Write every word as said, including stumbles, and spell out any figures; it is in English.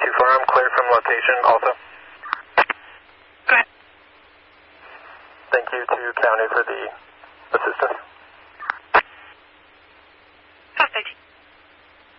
two four, I'm clear from location also. Go ahead. Thank you to County for the assistance.